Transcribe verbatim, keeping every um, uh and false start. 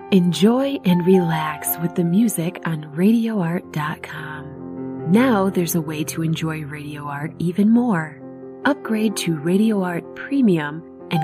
Enjoy and relax with the music on radio art dot com. Now there's a way to enjoy Radio Art even more. Upgrade to Radio Art Premium